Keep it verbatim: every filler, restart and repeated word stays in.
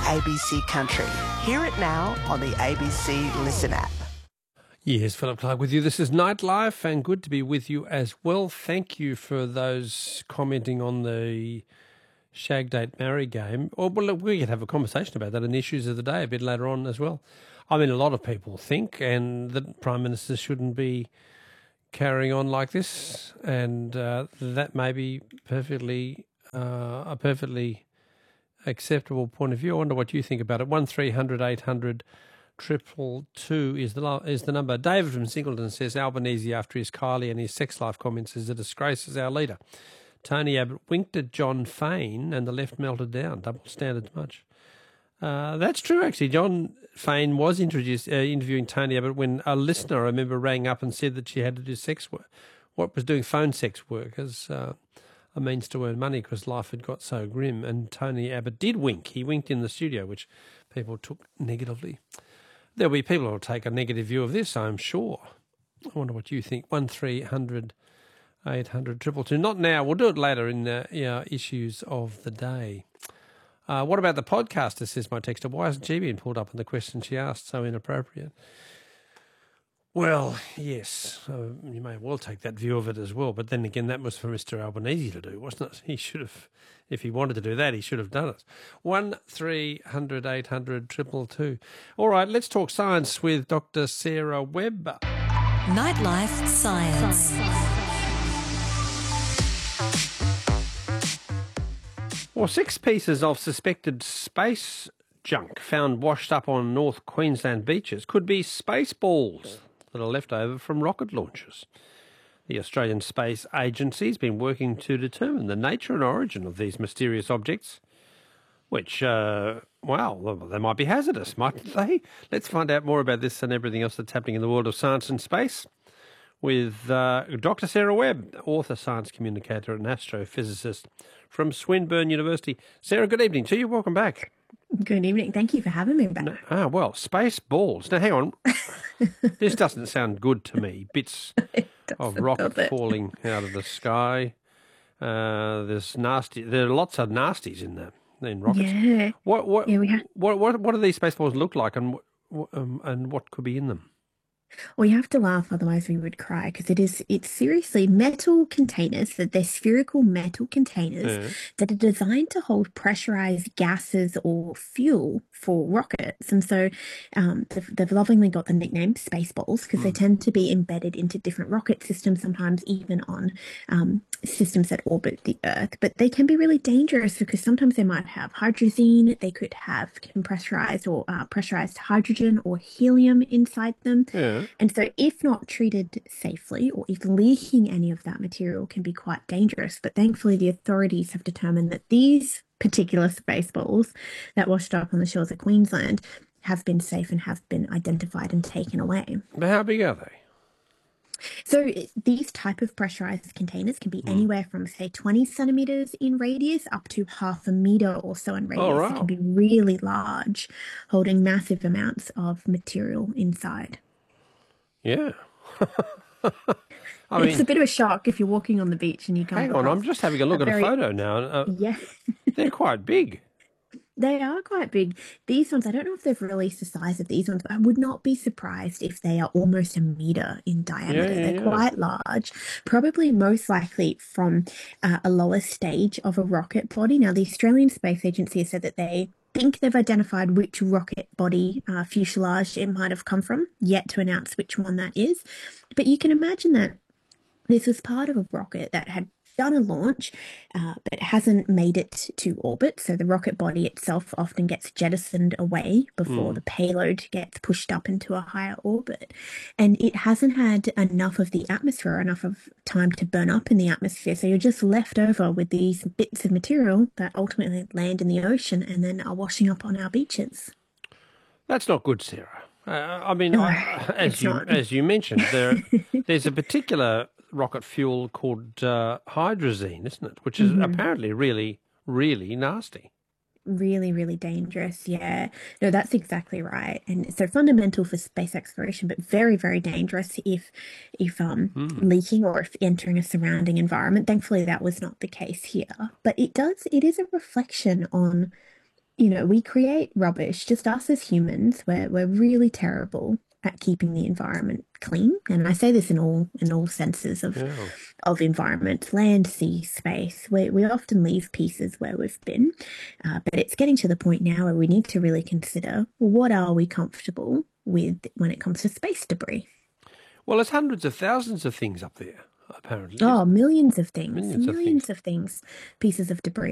A B C Country. Hear it now on the A B C Listen app. Yes, Philip Clark with you. This is Nightlife, and good to be with you as well. Thank you for those commenting on the Shag Date Marry game. Or, well, we could have a conversation about that in Issues of the Day a bit later on as well. I mean, a lot of people think and that Prime Minister shouldn't be carrying on like this, and uh, that may be perfectly uh, a perfectly acceptable point of view. I wonder what you think about it. One three hundred eight hundred triple two is the is the number. David from Singleton says Albanese, after his Kylie and his sex life comments, is a disgrace as our leader. Tony Abbott winked at John Fain and the left melted down. Double standards much. Uh, that's true, actually. John Fain was introduced uh, interviewing Tony Abbott when a listener, I remember, rang up and said that she had to do sex work. What was doing phone sex work as uh, a means to earn money because life had got so grim. And Tony Abbott did wink. He winked in the studio, which people took negatively. There'll be people who will take a negative view of this, I'm sure. I wonder what you think. One three hundred eight hundred triple two. Not now. We'll do it later in the you know, Issues of the Day. Uh, what about the podcaster, says my texter. Why hasn't she been pulled up on the question she asked? So inappropriate. Well, yes, uh, you may well take that view of it as well. But then again, that was for Mister Albanese to do, wasn't it? He should have, if he wanted to do that, he should have done it. One three hundred eight hundred triple two. All right, let's talk science with Doctor Sarah Webb. Nightlife Science. Well, six pieces of suspected space junk found washed up on North Queensland beaches could be space balls that are left over from rocket launches. The Australian Space Agency has been working to determine the nature and origin of these mysterious objects, which, uh, well, they might be hazardous, mightn't they? Let's find out more about this and everything else that's happening in the world of science and space with uh, Doctor Sarah Webb, author, science communicator and astrophysicist from Swinburne University. Sarah, good evening to you. Welcome back. Good evening. Thank you for having me back. No, ah, well, space balls. Now, hang on. This doesn't sound good to me. Bits of rocket falling out of the sky. Uh, there's nasty. There are lots of nasties in the in rockets. Yeah. What what yeah, we have... what what what do these space balls look like, and what, um, and what could be in them? Well, you have to laugh, otherwise we would cry, because it is, it's seriously metal containers, that they're spherical metal containers yeah. that are designed to hold pressurized gases or fuel for rockets. And so um, they've, they've lovingly got the nickname Spaceballs because mm. they tend to be embedded into different rocket systems, sometimes even on um, systems that orbit the Earth. But they can be really dangerous because sometimes they might have hydrazine, they could have pressurized or uh, pressurized hydrogen or helium inside them. Yeah. And so if not treated safely, or if leaking any of that material can be quite dangerous, but thankfully the authorities have determined that these particular space balls that washed up on the shores of Queensland have been safe and have been identified and taken away. But how big are they? So these type of pressurized containers can be mm. anywhere from, say, twenty centimetres in radius up to half a metre or so in radius. Oh, wow. It can be really large, holding massive amounts of material inside. Yeah. I mean, it's a bit of a shock if you're walking on the beach and you come Hang on, I'm just having a look a at very, a photo now. Uh, yeah. They're quite big. They are quite big. These ones, I don't know if they've released the size of these ones, but I would not be surprised if they are almost a metre in diameter. Yeah, yeah, They're yeah. quite large, probably most likely from uh, a lower stage of a rocket body. Now, the Australian Space Agency has said that they think they've identified which rocket body uh, fuselage it might have come from, yet to announce which one that is. But you can imagine that this was part of a rocket that had done a launch, uh, but hasn't made it to orbit. So the rocket body itself often gets jettisoned away before mm. the payload gets pushed up into a higher orbit. And it hasn't had enough of the atmosphere, enough of time to burn up in the atmosphere. So you're just left over with these bits of material that ultimately land in the ocean and then are washing up on our beaches. That's not good, Sarah. Uh, I mean, no, I, as you not. as you mentioned, there there's a particular rocket fuel called uh, hydrazine, isn't it? Which is mm-hmm. apparently really, really nasty. Really, really dangerous. Yeah. No, that's exactly right. And so fundamental for space exploration, but very, very dangerous if if um mm. leaking or if entering a surrounding environment. Thankfully, that was not the case here. But it does, it is a reflection on you know, we create rubbish, just us as humans. We're we're really terrible at keeping the environment clean. And I say this in all in all senses of Yeah. of environment, land, sea, space. We we often leave pieces where we've been. Uh, but it's getting to the point now where we need to really consider, what are we comfortable with when it comes to space debris? Well, there's hundreds of thousands of things up there, apparently. Oh, millions of things, Millions of millions things. of things, pieces of debris